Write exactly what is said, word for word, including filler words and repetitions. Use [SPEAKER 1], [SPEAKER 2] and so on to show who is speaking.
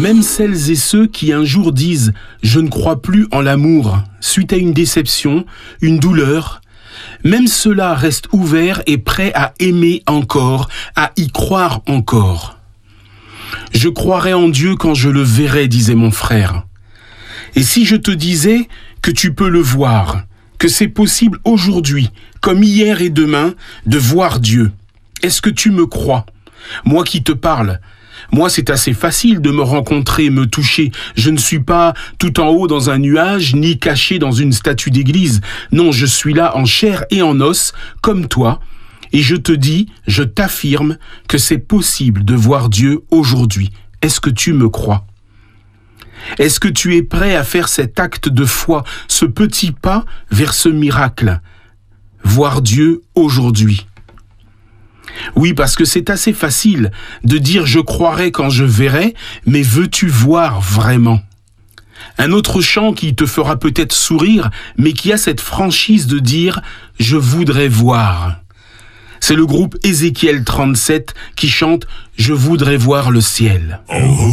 [SPEAKER 1] Même celles et ceux qui un jour disent « je ne crois plus en l'amour » suite à une déception, une douleur, même ceux-là restent ouverts et prêts à aimer encore, à y croire encore. « Je croirai en Dieu quand je le verrai » disait mon frère. Et si je te disais que tu peux le voir, que c'est possible aujourd'hui, comme hier et demain, de voir Dieu, est-ce que tu me crois ? Moi qui te parle, moi c'est assez facile de me rencontrer, me toucher. Je ne suis pas tout en haut dans un nuage, ni caché dans une statue d'église. Non, je suis là en chair et en os, comme toi. Et je te dis, je t'affirme que c'est possible de voir Dieu aujourd'hui. Est-ce que tu me crois ? Est-ce que tu es prêt à faire cet acte de foi, ce petit pas vers ce miracle ? Voir Dieu aujourd'hui. Oui, parce que c'est assez facile de dire « je croirai quand je verrai », mais veux-tu voir vraiment ? Un autre chant qui te fera peut-être sourire, mais qui a cette franchise de dire « je voudrais voir ». C'est le groupe Ézéchiel trente-sept qui chante « je voudrais voir le ciel ».